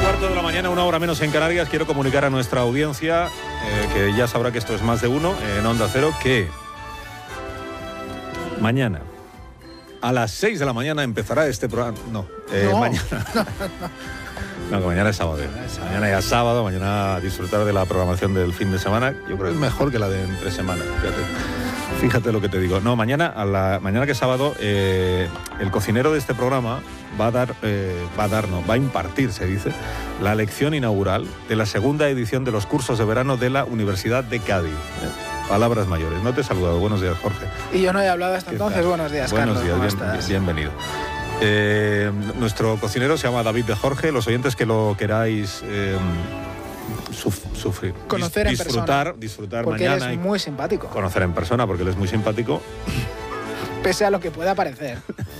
7:15 de la mañana, 1 hora menos en Canarias. Quiero comunicar a nuestra audiencia, que ya sabrá que esto es más de uno, en Onda Cero, que mañana a las 6 de la mañana empezará este programa. Mañana. No, que mañana es sábado. Mañana ya es sábado, mañana a disfrutar de la programación del fin de semana. Yo creo que es mejor que la de entre semana. Fíjate lo que te digo. No, mañana que es sábado, el cocinero de este programa va a impartir, se dice, la lección inaugural de la segunda edición de los cursos de verano de la Universidad de Cádiz. Palabras mayores. No te he saludado. Buenos días, Jorge. Y yo no he hablado hasta entonces. Buenos días, Carlos. Buenos días, bienvenido. Nuestro cocinero se llama David de Jorge. Los oyentes que lo queráis sufrir, conocer en persona, disfrutar porque mañana. Él es muy simpático. Conocer en persona porque él es muy simpático. Pese a lo que pueda parecer.